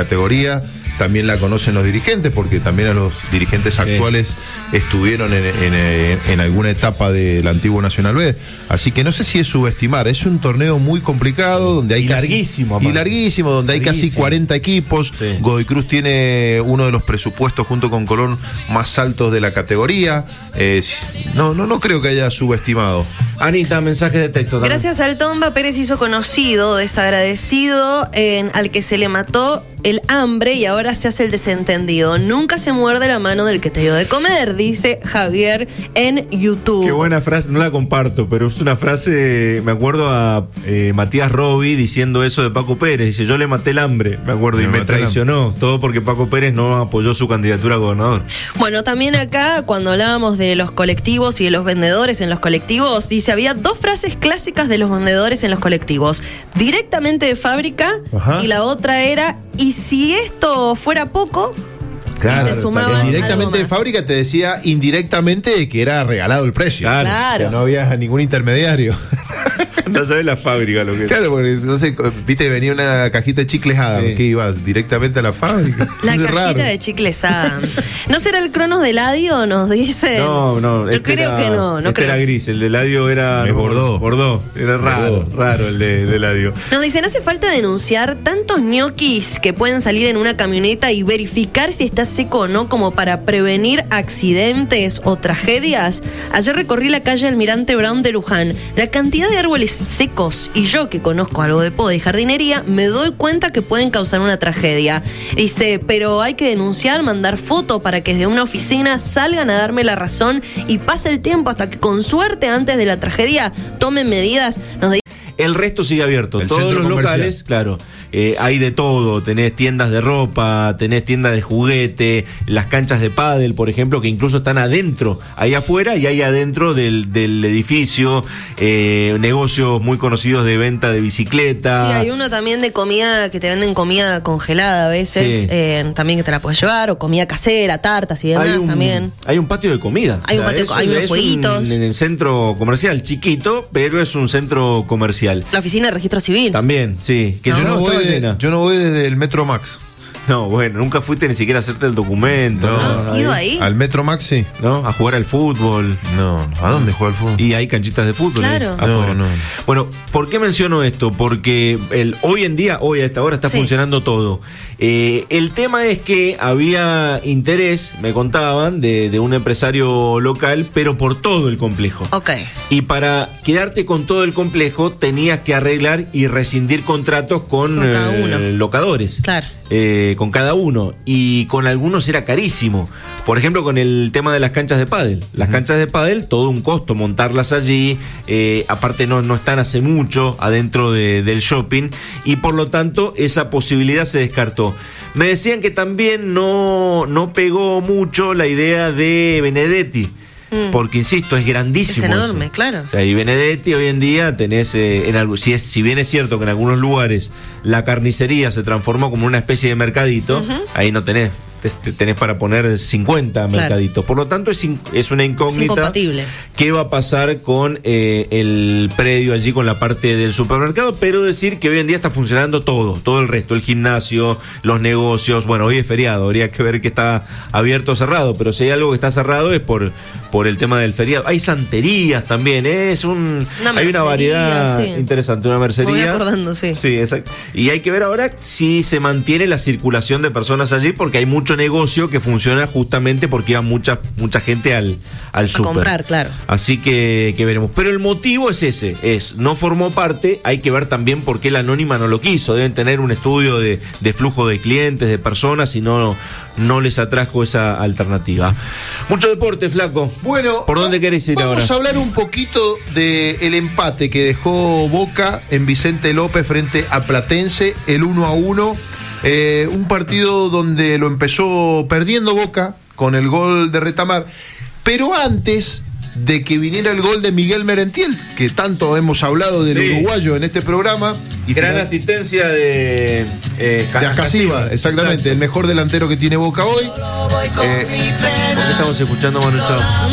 categoría. También la conocen los dirigentes, porque también a los dirigentes actuales estuvieron en alguna etapa del antiguo Nacional B. Así que no sé si es subestimar. Es un torneo muy complicado, donde hay larguísimo, donde hay casi 40 equipos. Sí. Godoy Cruz tiene uno de los presupuestos junto con Colón más altos de la categoría. No creo que haya subestimado. Anita, mensaje de texto también. Gracias al Tomba, Pérez hizo conocido, desagradecido, al que se le mató el hambre y ahora se hace el desentendido. Nunca se muerde la mano del que te dio de comer, dice Javier en YouTube. Qué buena frase, no la comparto, pero es una frase, me acuerdo a Matías Robi diciendo eso de Paco Pérez, dice, yo le maté el hambre, me acuerdo, y me traicionó, todo porque Paco Pérez no apoyó su candidatura a gobernador. Bueno, también acá, cuando hablábamos de los colectivos y de los vendedores en los colectivos, dice, había dos frases clásicas de los vendedores en los colectivos, directamente de fábrica. Ajá. Y la otra era, y si esto fuera poco, claro, te sumaban directamente de fábrica te decía indirectamente que era regalado el precio. Claro. Que no había ningún intermediario. No sabes la fábrica lo que es. Claro, porque entonces, viste, venía una cajita de chicles Adams, que ibas directamente a la fábrica. La cajita de chicles Adams. ¿No será el Cronos de Eladio? Nos dicen. No. Yo creo que no. Era gris, el de Eladio era. Bordeaux. Era raro el de Eladio. Nos dicen, hace falta denunciar tantos ñoquis que pueden salir en una camioneta y verificar si está seco o no, como para prevenir accidentes o tragedias. Ayer recorrí la calle Almirante Brown de Luján. La cantidad de árboles secos, y yo que conozco algo de poda y jardinería, me doy cuenta que pueden causar una tragedia. Dice, pero hay que denunciar, mandar foto para que desde una oficina salgan a darme la razón y pase el tiempo hasta que con suerte antes de la tragedia tomen medidas. El resto sigue abierto. Todos los locales, claro. Hay de todo, tenés tiendas de ropa, tenés tiendas de juguete, las canchas de pádel, por ejemplo, que incluso están adentro, ahí afuera y ahí adentro del edificio, negocios muy conocidos de venta de bicicleta. Sí, hay uno también de comida, que te venden comida congelada a veces, también que te la puedes llevar, o comida casera, tartas y demás también. Hay un patio de comida. Hay un patio, hay unos jueguitos. En el centro comercial, chiquito, pero es un centro comercial. La oficina de registro civil. También, sí. Que yo no voy desde el Metro Max. No, bueno, nunca fuiste ni siquiera a hacerte el documento. ¿No has ido ahí? Al Metro Max, sí. ¿No? A jugar al fútbol. No, ¿a dónde juega el fútbol? Y hay canchitas de fútbol. Claro. No. Bueno, ¿por qué menciono esto? Porque hoy a esta hora está funcionando todo. El tema es que había interés, me contaban, de un empresario local, pero por todo el complejo. Ok. Y para quedarte con todo el complejo, tenías que arreglar y rescindir contratos con cada uno. Locadores. Claro. Con cada uno, y con algunos era carísimo. Por ejemplo, con el tema de las canchas de pádel. Las canchas de pádel, todo un costo montarlas allí, aparte no están hace mucho adentro del shopping, y por lo tanto esa posibilidad se descartó. Me decían que también no pegó mucho la idea de Benedetti. Porque, insisto, es grandísimo. Es enorme, eso. claro. O sea, y Benedetti hoy en día tenés, si bien es cierto que en algunos lugares la carnicería se transformó como una especie de mercadito, ahí no tenés para poner 50 mercaditos. Por lo tanto, es una incógnita. Es incompatible. ¿Qué va a pasar con el predio allí, con la parte del supermercado? Pero decir que hoy en día está funcionando todo el resto, el gimnasio, los negocios. Bueno, hoy es feriado, habría que ver que está abierto o cerrado, pero si hay algo que está cerrado es por el tema del feriado. Hay santerías también, hay una variedad interesante, una mercería. Me voy acordando, sí. Sí, exacto. Y hay que ver ahora si se mantiene la circulación de personas allí, porque hay mucho negocio que funciona justamente porque iba mucha gente al súper. A comprar, claro. Así que veremos. Pero el motivo es ese, no formó parte. Hay que ver también por qué la Anónima no lo quiso. Deben tener un estudio de flujo de clientes, de personas, y no les atrajo esa alternativa. Mucho deporte, Flaco. Bueno, ¿por dónde querés ir ahora? Vamos a hablar un poquito del empate que dejó Boca en Vicente López frente a Platense, el 1-1. Un partido donde lo empezó perdiendo Boca con el gol de Retamar, pero antes de que viniera el gol de Miguel Merentiel, que tanto hemos hablado del uruguayo en este programa. Y gran asistencia de Ascasiba, exactamente. Exacto. El mejor delantero que tiene Boca hoy. ¿Por qué estamos escuchando a Manu Chao?